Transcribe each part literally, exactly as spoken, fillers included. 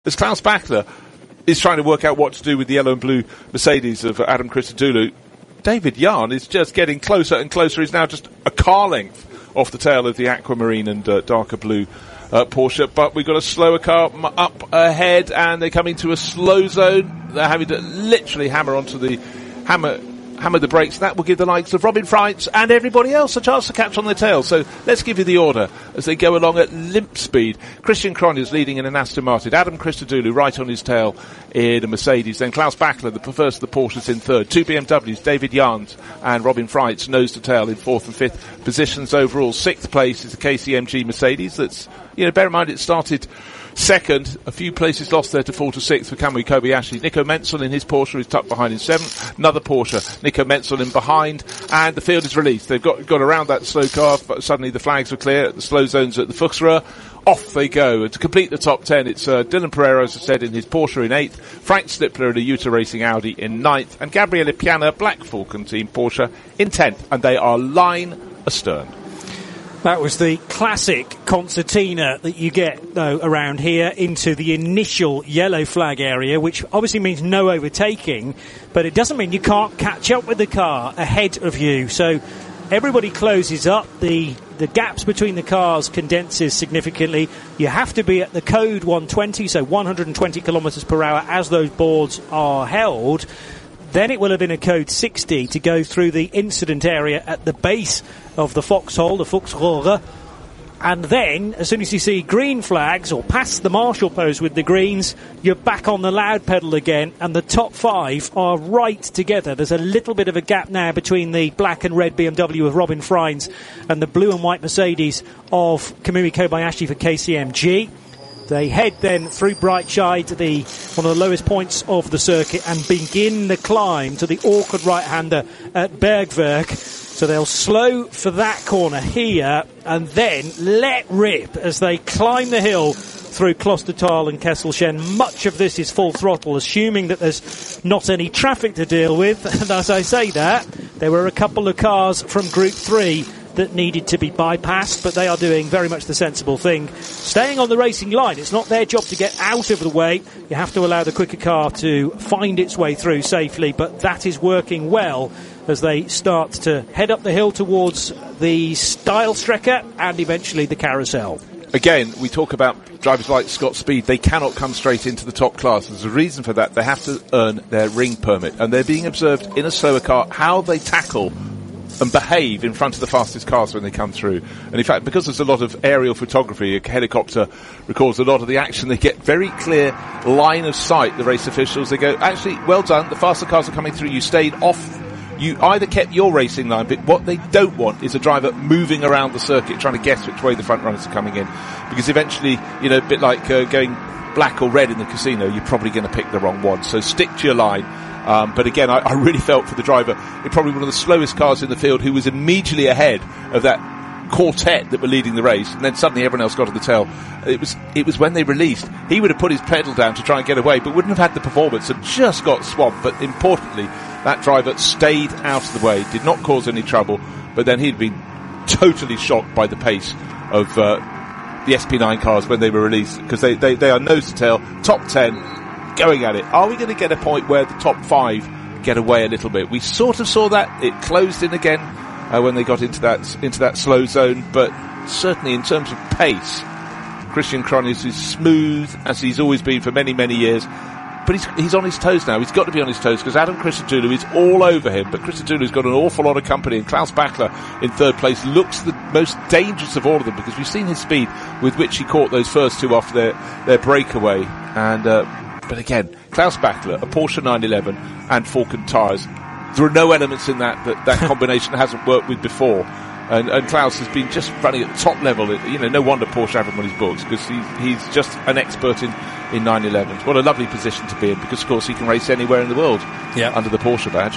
As Klaus Bachler is trying to work out what to do with the yellow and blue Mercedes of Adam Christodoulou, David Yarn is just getting closer and closer. He's now just a car length off the tail of the aquamarine and uh, darker blue uh, Porsche. But we've got a slower car up ahead, and they're coming to a slow zone. They're having to literally hammer onto the hammer. hammer the brakes. That will give the likes of Robin Freitz and everybody else a chance to catch on their tail. So let's give you the order as they go along at limp speed. Christian Cronjes leading in an Aston Martin. Adam Christodoulou right on his tail in a Mercedes. Then Klaus Bachler, the first of the Porsches, in third. Two B M Ws, David Yarns and Robin Freitz, nose to tail in fourth and fifth positions overall. Sixth place is the K C M G Mercedes. That's, you know, bear in mind it started second, a few places lost there to fall to sixth for Kamui Kobayashi. Nico Menzel in his Porsche is tucked behind in seventh. Another Porsche, Nico Menzel in behind, and the field is released. They've got got around that slow car, but suddenly the flags were clear at the slow zones at the Fuchsröhr. Off they go. And to complete the top ten, it's uh, Dylan Pereira, as I said, in his Porsche in eighth, Frank Slipler in a Yuta Racing Audi in ninth, and Gabriele Piana, Black Falcon Team Porsche, in tenth, and they are line astern. That was the classic concertina that you get, though, around here into the initial yellow flag area, which obviously means no overtaking, but it doesn't mean you can't catch up with the car ahead of you. So everybody closes up. The the gaps between the cars condenses significantly. You have to be at the code one twenty, so one hundred twenty kilometres per hour as those boards are held. Then it will have been a code sixty to go through the incident area at the base of the foxhole, the Fuchsröhre. And then, as soon as you see green flags, or past the marshal post with the greens, you're back on the loud pedal again, and the top five are right together. There's a little bit of a gap now between the black and red B M W of Robin Freitz and the blue and white Mercedes of Kamui Kobayashi for K C M G. They head then through Breitscheid, the one of the lowest points of the circuit, and begin the climb to the awkward right-hander at Bergwerk. So they'll slow for that corner here and then let rip as they climb the hill through Klostertal and Kesselchen. Much of this is full throttle, assuming that there's not any traffic to deal with. And as I say that, there were a couple of cars from Group three that needed to be bypassed, but they are doing very much the sensible thing. Staying on the racing line, it's not their job to get out of the way. You have to allow the quicker car to find its way through safely, but that is working well as they start to head up the hill towards the Style-Strecke and eventually the carousel. Again, we talk about drivers like Scott Speed. They cannot come straight into the top class. There's a reason for that. They have to earn their ring permit, and they're being observed in a slower car how they tackle and behave in front of the fastest cars when they come through. And in fact, because there's a lot of aerial photography, a helicopter records a lot of the action, they get very clear line of sight, the race officials. They go, actually, well done, the faster cars are coming through, you stayed off, you either kept your racing line, but what they don't want is a driver moving around the circuit trying to guess which way the front runners are coming in. Because eventually, you know, a bit like uh, going black or red in the casino, you're probably going to pick the wrong one. So stick to your line. Um, but again, I, I really felt for the driver, probably one of the slowest cars in the field, who was immediately ahead of that quartet that were leading the race, and then suddenly everyone else got to the tail. It was it was when they released. He would have put his pedal down to try and get away, but wouldn't have had the performance and just got swamped. But importantly, that driver stayed out of the way, did not cause any trouble, but then he'd been totally shocked by the pace of uh, the S P nine cars when they were released, because they, they, they are nose to tail, top ten, going at it. Are we going to get a point where the top five get away a little bit? We sort of saw that. It closed in again uh, when they got into that into that slow zone, but certainly in terms of pace, Christian Cronjes is smooth as he's always been for many, many years. But he's, he's on his toes now. He's got to be on his toes because Adam Christodoulou is all over him. But Christodoulou's got an awful lot of company, and Klaus Bachler in third place looks the most dangerous of all of them, because we've seen his speed with which he caught those first two after their, their breakaway. And uh, But again, Klaus Bachler, a Porsche nine eleven and Falcon tyres. There are no elements in that that, that combination hasn't worked with before. And, and Klaus has been just running at the top level. You know, no wonder Porsche have him on his books, because he, he's just an expert in, in nine elevens. What a lovely position to be in, because, of course, he can race anywhere in the world yeah. under the Porsche badge.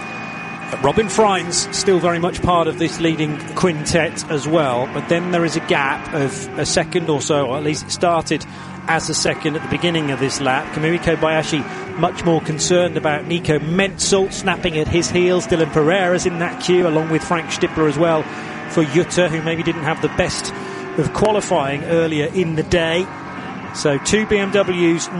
Robin Freitz still very much part of this leading quintet as well, but then there is a gap of a second or so, or at least it started as a second at the beginning of this lap. Kamui Kobayashi much more concerned about Nico Menzel snapping at his heels. Dylan Pereira's in that queue, along with Frank Stippler as well for Jutta, who maybe didn't have the best of qualifying earlier in the day. So two B M Ws